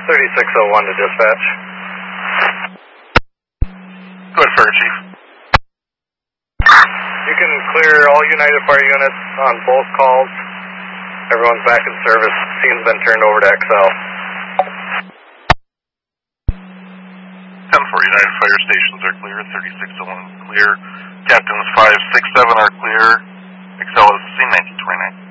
3601 to dispatch. Go ahead, Fire Chief. You can clear all United Fire units on both calls. Everyone's back in service. Scene's been turned over to XL. 10-4 United Fire stations are clear. 3601 is clear. Captains 5, 6, 7 are clear. XL is scene 1929.